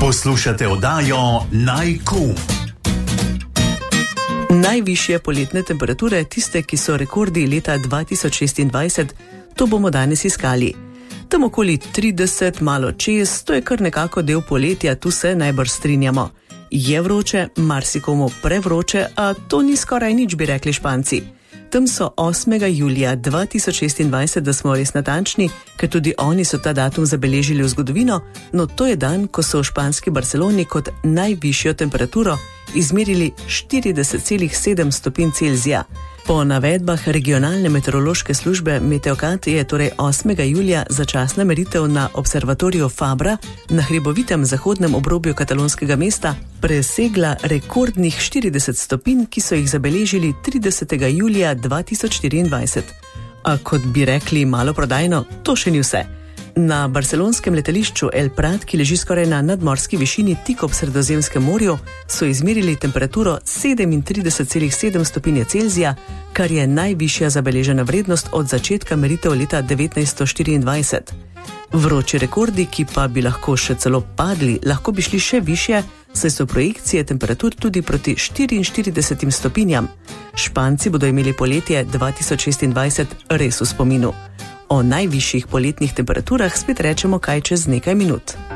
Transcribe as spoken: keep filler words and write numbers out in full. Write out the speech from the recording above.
Poslušate oddajo Naj-Kum. Najvišje poletne temperature, tiste, ki so rekordi leta dva tisoč šestindvajset, to bomo danes iskali. Tam okoli trideset, malo čez, to je kar nekako del poletja, tu se najbrž strinjamo. Je vroče, marsikomu prevroče, a to ni skoraj nič, bi rekli Španci. Tam so osmega julija dva tisoč šestindvajset, da smo res natančni, ker tudi oni so ta datum zabeležili v zgodovino, no to je dan, ko so v španski Barceloni kot najvišjo temperaturo izmerili štirideset celih sedem stopinj Celzija. Po navedbah regionalne meteorološke službe Meteokat je torej osmega julija začasna meritev na observatoriju Fabra na hribovitem zahodnem obrobju katalonskega mesta presegla rekordnih štirideset stopinj, ki so jih zabeležili tridesetega julija dva tisoč štiriindvajset. A kot bi rekli maloprodajno, to še ni vse. Na barcelonskem letališču El Prat, ki leži skoraj na nadmorski višini tik ob Sredozemskem morju, so izmerili temperaturo sedemintrideset celih sedem stopinje Celzija, kar je najvišja zabeležena vrednost od začetka meritev leta devetnajststo štiriindvajset. Vroči rekordi, ki pa bi lahko še celo padli, lahko bi šli še višje, saj so projekcije temperatur tudi proti štiriinštiridesetim stopinjam. Španci bodo imeli poletje dva tisoč šestindvajset res v spominu. O najvišjih poletnih temperaturah spet rečemo kaj čez nekaj minut.